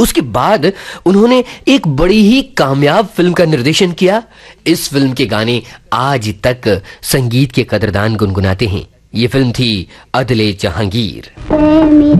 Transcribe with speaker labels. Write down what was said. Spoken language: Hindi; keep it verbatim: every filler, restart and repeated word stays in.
Speaker 1: उसके बाद उन्होंने एक बड़ी ही कामयाब फिल्म का निर्देशन किया। इस फिल्म के गाने आज तक संगीत के कदरदान गुनगुनाते हैं। ये फिल्म थी अदले जहांगीर।